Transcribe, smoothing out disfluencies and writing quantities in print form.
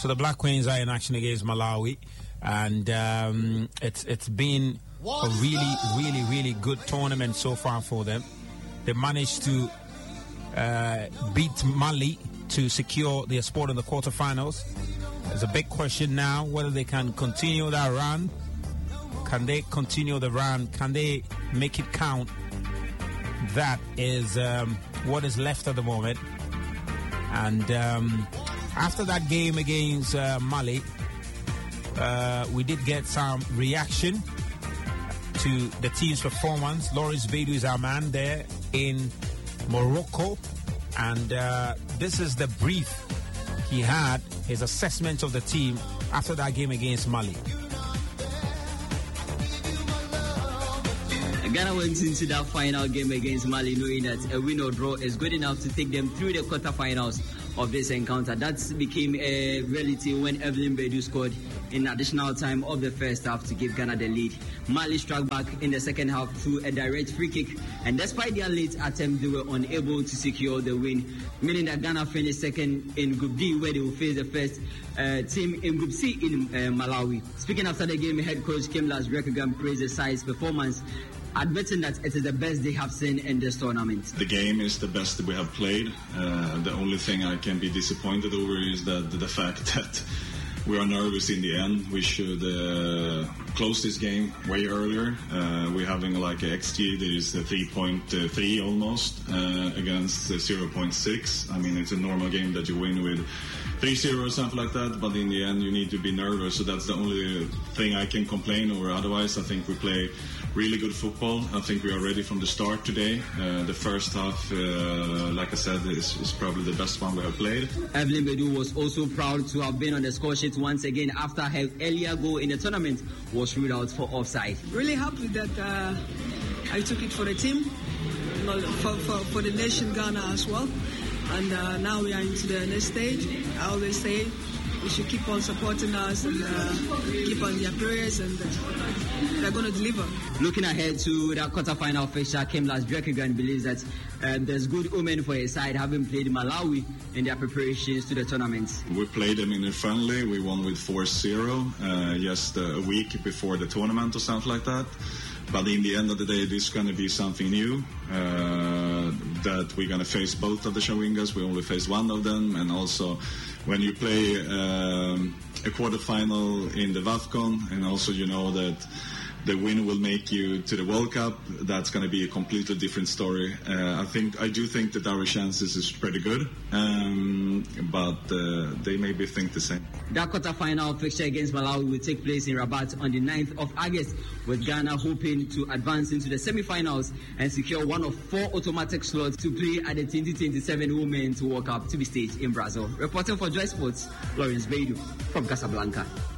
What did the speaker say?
So the Black Queens are in action against Malawi, and it's been a really good tournament so far for them. They managed to beat Mali to secure their spot in the quarterfinals. There's a big question now whether they can continue that run. Can they continue the run? Can they make it count? That is what is left at the moment. And after that game against Mali, we did get some reaction to the team's performance. Lawrence Beidou is our man there in Morocco, and this is the brief he had, his assessment of the team after that game against Mali. Ghana went into that final game against Mali knowing that a win or draw is good enough to take them through the quarterfinals of this encounter. That became a reality when Evelyn Beidou scored in additional time of the first half to give Ghana the lead. Mali struck back in the second half through a direct free kick, and despite their late attempt, they were unable to secure the win, meaning that Ghana finished second in Group D, where they will face the first team in Group C in Malawi. Speaking after the game, head coach Kimlas Rekegan praised the side's performance, admitting that it is the best they have seen in this tournament. The game is the best that we have played. The only thing I can be disappointed over is that the fact that we are nervous in the end. We should close this game way earlier. We're having like an XG that is 3.3 almost against 0.6. I mean, it's a normal game that you win with 3-0 or something like that, but in the end you need to be nervous. So that's the only thing I can complain over. Otherwise, I think we play really good football. I think we are ready from the start today. The first half, like I said, is probably the best one we have played. Evelyn Beidou was also proud to have been on the score sheet once again after her earlier goal in the tournament was ruled out for offside. Really happy that I took it for the team, for the nation Ghana as well. And now we are into the next stage. I always say we should keep on supporting us and keep on their prayers, and they're going to deliver. Looking ahead to that quarterfinal fixture, Kimlas Rekegan believes that there's good omen for his side, having played Malawi in their preparations to the tournament. We played them in a friendly. We won with 4-0 just a week before the tournament or something like that. But in the end of the day, this is going to be something new, that we're going to face both of the Chawingas. We only face one of them. And also, when you play a quarterfinal in the WAFCON, and also you know that the win will make you to the World Cup, that's going to be a completely different story. I do think that our chances is pretty good, but they maybe think the same. That quarterfinal fixture against Malawi will take place in Rabat on the 9th of August, with Ghana hoping to advance into the semi-finals and secure one of 4 automatic slots to play at the 2027 Women's World Cup to be staged in Brazil. Reporting for Joy Sports, Lawrence Beidou from Casablanca.